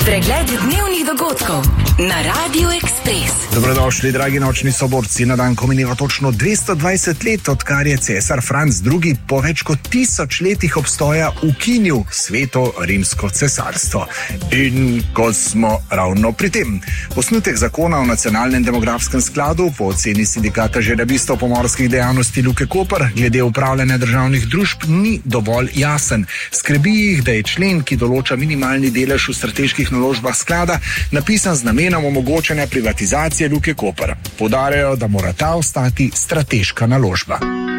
Pregled dnevnih dogodkov na Radiu Ekspres. Dobrodošli, dragi nočni soborci. Na dan, ko mineva točno 220 let, odkar je cesar Franc II. Po več kot 1000 letih obstoja ukinil Sveto rimsko cesarstvo. In ko smo ravno pri tem, osnutek zakona o nacionalnem demografskem skladu po oceni sindikata železarjev pomorskih dejavnosti Luke Koper glede upravljanja državnih družb ni dovolj jasen. Skrbi jih, da je člen, ki določa minimalni delež v strateških naložbah sklada, napisan z namenom omogočanja privatizacije Luke Koper. Poudarjajo, da mora ta ostati strateška naložba.